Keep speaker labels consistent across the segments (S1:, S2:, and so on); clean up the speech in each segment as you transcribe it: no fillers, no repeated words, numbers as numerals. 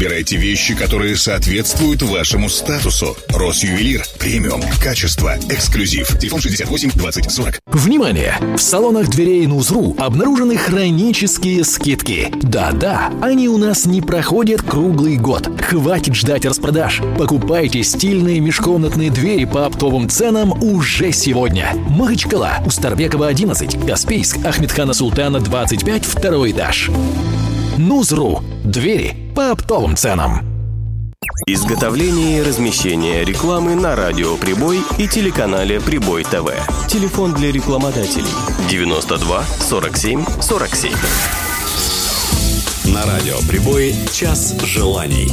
S1: Выбирайте вещи, которые соответствуют вашему статусу. Росювелир. Премиум. Качество. Эксклюзив. Телефон 68 20 40.
S2: Внимание! В салонах дверей Нузру обнаружены хронические скидки. Да-да, они у нас не проходят круглый год. Хватит ждать распродаж. Покупайте стильные межкомнатные двери по оптовым ценам уже сегодня. Махачкала, Устарбекова 11, Каспийск, Ахмедхана Султана 25, второй этаж. Нузру. Двери по оптовым ценам.
S3: Изготовление и размещение рекламы на радио «Прибой» и телеканале «Прибой ТВ». Телефон для рекламодателей 92 47 47.
S4: На радио «Прибой» час желаний.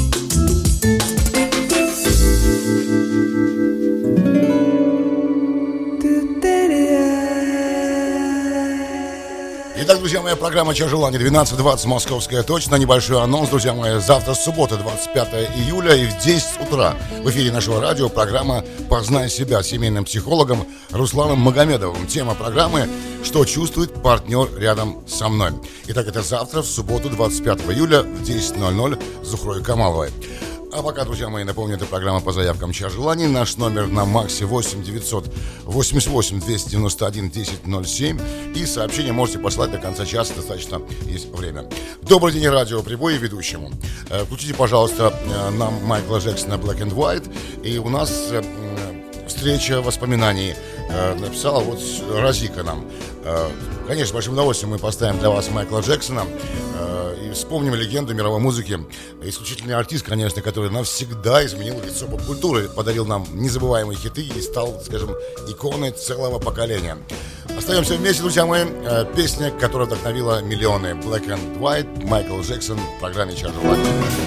S5: Итак, друзья мои, программа «Час желаний», 12:20, московская точно. Небольшой анонс, друзья мои. Завтра суббота, 25 июля, и в 10 утра в эфире нашего радио программа «Познай себя» с семейным психологом Русланом Магомедовым. Тема программы «Что чувствует партнер рядом со мной». Итак, это завтра, в субботу, 25 июля, в 10:00 с Зухрой Камаловой. А пока, друзья мои, напомню, это программа по заявкам «Час желаний». Наш номер на МАКСе 8 988 291 1007. И сообщение можете послать до конца часа, достаточно есть время. Добрый день, радио «Прибой» и ведущему. Включите, пожалуйста, нам Майкла Джексона «Black and White». И у нас встреча воспоминаний. Написала вот Розика нам. Конечно, с большим удовольствием мы поставим для вас Майкла Джексона и вспомним легенду мировой музыки. Исключительный артист, конечно, который навсегда изменил лицо поп-культуры, подарил нам незабываемые хиты и стал, скажем, иконой целого поколения. Остаемся вместе, друзья мои. Песня, которая вдохновила миллионы. Black and White, Майкл Джексон в программе «Час желаний».